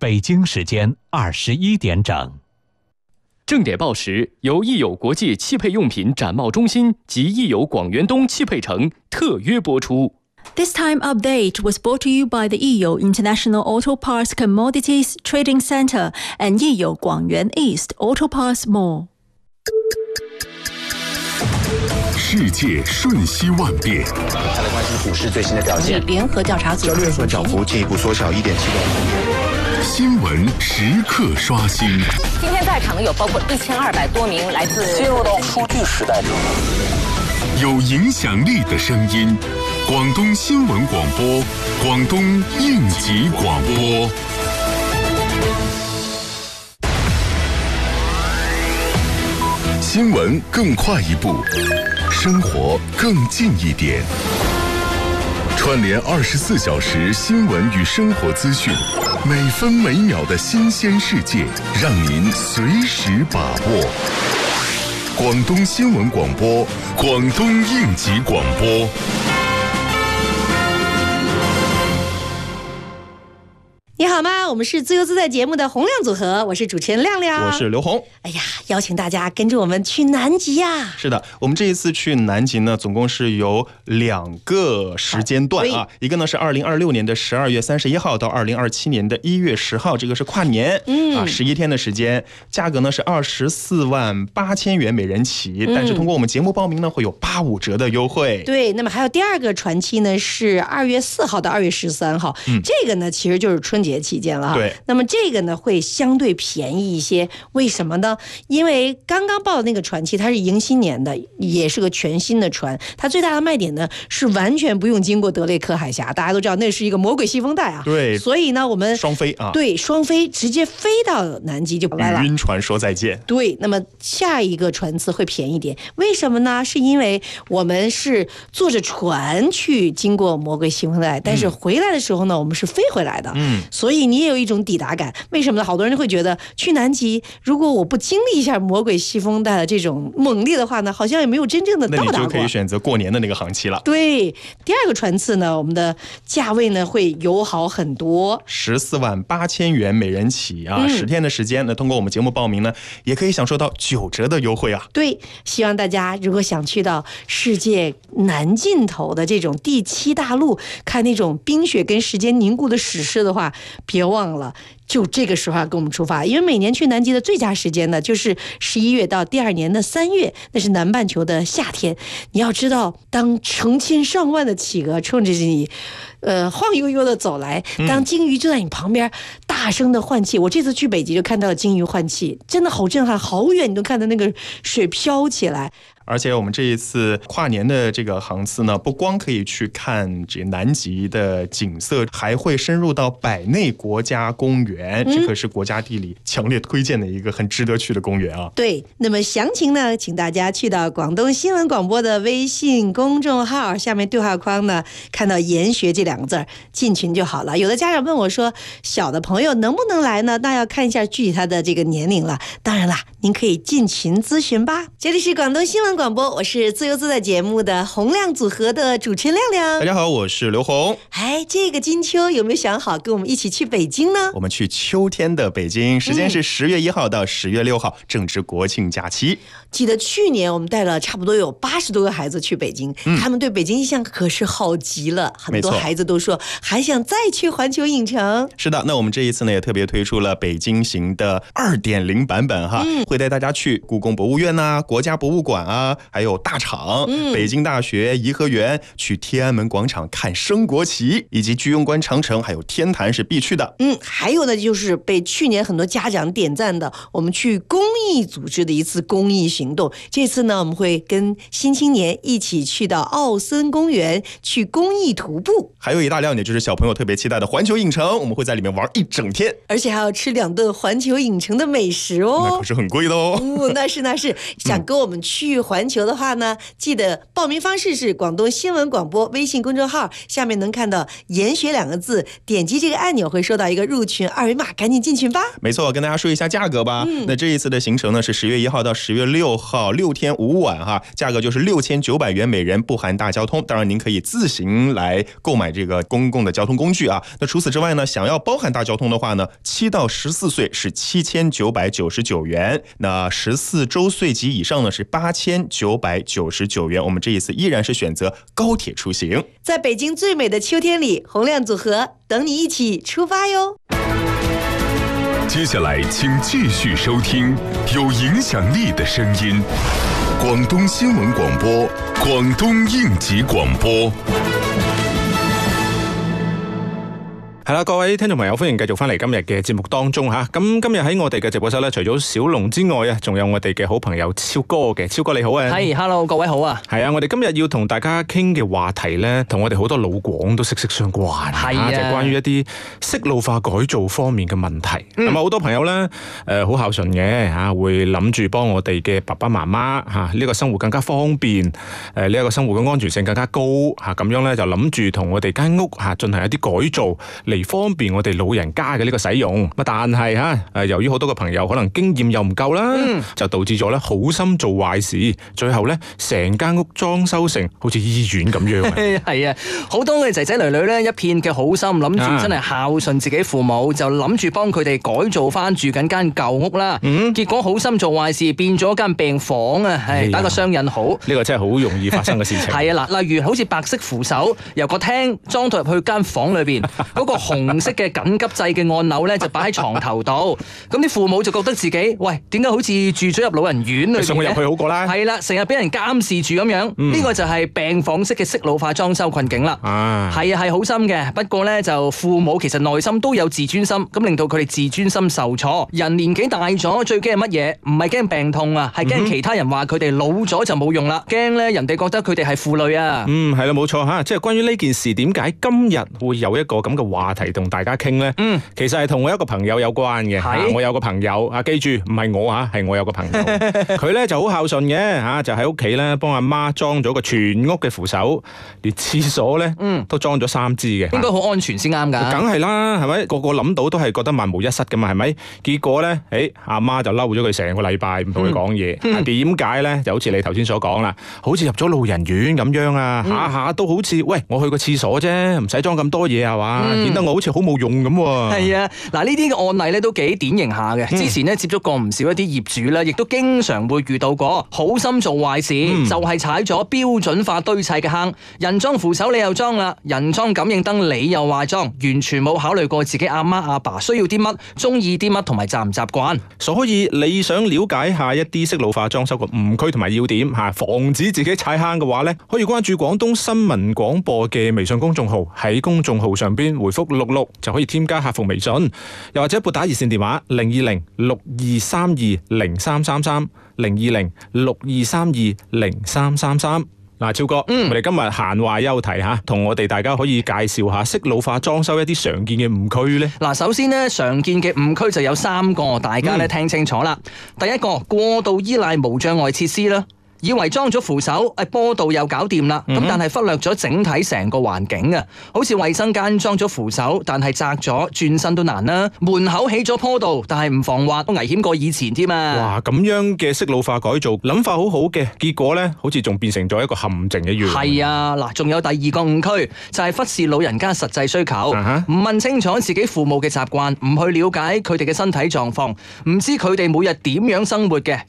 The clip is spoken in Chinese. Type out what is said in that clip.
北京时间21点整。 正点报时由益友国际汽配用品展贸中心及益友广元东汽配城特约播出。 This time update was brought to you by the Yiyo International Auto Parts Commodities Trading Center and Yiyo Guangyuan East Auto Parts Mall. 世界瞬息万变， 再来关心股市最新的表现。 联合调查组交易所涨幅进一步缩小1.7%。 新闻时刻刷新。 今天在场的有包括1200多名来自。 进入到数据时代之后， 有影响力的声音，广东新闻广播，广东应急广播。新闻更快一步，生活更近一点。串联24小时新闻与生活资讯，每分每秒的新鲜世界，让您随时把握。广东新闻广播，广东应急广播。 你好吗？我们是自由自在节目的洪亮组合，我是主持人亮亮， 我是刘红。 哎呀，邀请大家跟着我们去南极呀！ 是的，我们这一次去南极呢，总共是有2个时间段啊，一个呢是2026年的12月31号到2027年的1月10号，这个是跨年，11天的时间，价格呢是24万8千元每人起，但是通过我们节目报名呢，会有85折的优惠。 对，那么还有第二个船期呢是2月4号到2月13号，这个呢其实就是春节期间了哈。 对， 那么这个呢会相对便宜一些，为什么呢？因为刚刚报的那个船期它是迎新年的，也是个全新的船，它最大的卖点呢是完全不用经过德雷克海峡，大家都知道那是一个魔鬼西风带啊。 对， 所以呢我们双飞啊， 对，双飞直接飞到南极就来了， 与晕船说再见。 对，那么下一个船次会便宜点，为什么呢？是因为我们是坐着船去经过魔鬼西风带，但是回来的时候呢，我们是飞回来的，所以你也有一种抵达感。为什么呢？好多人会觉得去南极，如果我不经历一下魔鬼西风带的这种猛烈的话呢，好像也没有真正的到达过。 那你就可以选择过年的那个航期了。 对，第二个船次呢，我们的价位呢会友好很多 ，14万8千元每人起啊，10天的时间。那通过我们节目报名呢，也可以享受到9折的优惠啊。 对，希望大家如果想去到世界南尽头的这种第7大陆，看那种冰雪跟时间凝固的史诗的话，别忘了就这个时候跟我们出发，因为每年去南极的最佳时间呢，就是11月到第2年的3月，那是南半球的夏天。你要知道，当成千上万的企鹅冲着你，晃悠悠的走来，当鲸鱼就在你旁边大声的换气。我这次去北极就看到了鲸鱼换气，真的好震撼，好远你都看到那个水飘起来。 而且我们这一次跨年的这个航次呢，不光可以去看这南极的景色，还会深入到百内国家公园，这可是国家地理强烈推荐的一个很值得去的公园啊。 对，那么详情呢，请大家去到广东新闻广播的微信公众号，下面对话框呢看到研学这2个字，进群就好了。有的家长问我说，小的朋友能不能来呢？那要看一下具体他的这个年龄了。当然啦，您可以进群咨询吧。这里是广东新闻广播，我是自由自在节目的洪亮组合的主持人亮亮。 大家好，我是刘红。 哎，这个金秋有没有想好跟我们一起去北京呢？ 我们去秋天的北京，时间是10月1号到10月6号，正值国庆假期。 记得去年我们带了差不多有80多个孩子去北京，他们对北京印象可是好极了，很多孩子都说还想再去环球影城。 是的，那我们这一次呢也特别推出了北京行的2.0版本哈，会带大家去故宫博物院啊、国家博物馆啊，还有大厂、北京大学、颐和园，去天安门广场看升国旗，以及居庸关长城还有天坛是必去的。 还有呢就是被去年很多家长点赞的，我们去公益组织的一次公益行动。这次呢我们会跟新青年一起去到奥森公园去公益徒步， 还有一大亮点就是小朋友特别期待的环球影城，我们会在里面玩1整天， 而且还要吃2顿环球影城的美食哦， 那可是很贵的哦。 那是想跟我们去环環球的話呢，記得報名方式是廣東新聞廣播微信公眾號，下面能看到研學2個字，點擊這個按鈕會收到一個入群二維碼，趕緊進群吧。 沒錯，我跟大家說一下價格吧。那這一次的行程呢是10月1號到10月6號，6天5晚哈，價格就是6900元每人，不含大交通。當然您可以自行來購買這個公共的交通工具啊。那除此之外呢，想要包含大交通的話呢，7到14歲是7999元，那14周歲及以上呢是8999元。我們這一次依然是選擇高鐵出行。 在北京最美的秋天裡，洪亮組合等你一起出發喲。 接下來請繼續收聽有影響力的聲音，廣東新聞廣播，廣東應急廣播。 係啦，各位聽眾朋友，歡迎繼續翻嚟今日嘅節目當中吓。咁今日喺我哋嘅直播室咧，除咗小龍之外啊，仲有我哋嘅好朋友超哥嘅。超哥你好啊！ 係 ，hello， 各位好啊！ 係啊，我哋今日要同大家傾嘅話題咧，同我哋好多老廣都息息相關。 係啊， 就係關於一啲適老化改造方面嘅問題。咁啊，好多朋友咧，好孝順嘅吓，會諗住幫我哋嘅爸爸媽媽吓呢個生活更加方便，呢一個生活嘅安全性更加高吓，咁樣咧就諗住同我哋間屋吓進行一啲改造嚟方便我哋老人家嘅呢個使用。但係吓由於好多個朋友可能經驗又唔夠啦，就導致咗咧好心做壞事，最後咧成間屋裝修成好似醫院咁樣。 係啊，好多嘅仔仔女女咧一片嘅好心，諗住真係孝順自己父母，就諗住幫佢哋改造翻住緊間舊屋啦。結果好心做壞事，變咗間病房啊！係打個雙引號， 呢個真係好容易發生嘅事情。 係啊，嗱，例如好似白色扶手由個廳裝到入去間房裏邊，嗰個紅色嘅緊急掣嘅按鈕咧就擺喺床頭度，咁啲父母就覺得自己喂，點解好似住咗入老人院裏邊？ 送佢入去好過啦。 係啦，成日俾人監視住咁樣，呢個就係病房式嘅適老化裝修困境啦。係啊，係好心嘅，不過咧就父母其實內心都有自尊心，咁令到佢哋自尊心受挫。人年紀大咗，最驚係乜嘢？唔係驚病痛啊，係驚其他人話佢哋老咗就冇用啦，驚咧人哋覺得佢哋係負累啊。 係啦，冇錯吓，即係關於呢件事，點解今日會有一個咁嘅話題同大家傾呢？其實係同我一個朋友有關嘅。我有個朋友啊，記住唔係我吓，係我有個朋友，佢咧就好孝順嘅吓，就喺屋企咧幫阿媽裝咗個全屋嘅扶手，連廁所咧都裝咗3支嘅， 應該好安全先啱噶。 梗係啦，係咪？個個諗到都係覺得萬無一失噶嘛，係咪？結果咧，阿媽就嬲咗佢成個禮拜，唔同佢講嘢。點解咧？就好似你頭先所講啦，好似入咗老人院咁樣啊，下下都好似喂，我去個廁所啫，唔使裝咁多嘢係嘛，顯得我好似好冇用咁。 係啊，嗱呢啲嘅案例咧都幾典型下嘅。之前咧接觸過唔少一啲業主啦，亦都經常會遇到過好心做壞事，就係踩咗標準化堆砌嘅坑。人裝扶手你又裝啦，人裝感應燈你又話裝，完全冇考慮過自己阿媽阿爸需要啲乜，中意啲乜同埋習唔習慣。 所以你想了解下一啲適老化裝修嘅誤區同埋要點吓，防止自己踩坑嘅話咧，可以關注廣東新聞廣播嘅微信公眾號，喺公眾號上邊回覆66就可以添加客服微信，又或者撥打熱線電話020-6232-0333 020-6232-0333。嗱，超哥，我哋今日閒話休題吓，同我哋大家可以介紹下適老化裝修一啲常見嘅誤區咧。 嗱，首先咧，常見嘅誤區就有3個，大家咧聽清楚啦。第一個，過度依賴無障礙設施啦。以為裝咗扶手，坡道又搞掂啦，咁但係忽略咗整體成個環境啊！好似衛生間裝咗扶手，但係窄咗，轉身都難啦。門口起咗坡道，但係唔防滑，都危險過以前添啊！ 哇，咁樣嘅適老化改造，諗法好好嘅，結果呢好似仲變成咗一個陷阱一樣。 係啊，嗱，仲有第2個誤區，就係忽視老人家實際需求，唔問清楚自己父母嘅習慣，唔去了解佢哋嘅身體狀況，唔知佢哋每日點樣生活嘅，